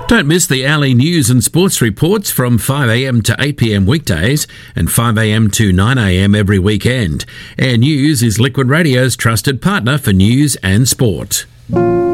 Don't miss the Alley news and sports reports from 5am to 8pm weekdays and 5am to 9am every weekend. Air News is Liquid Radio's trusted partner for news and sport.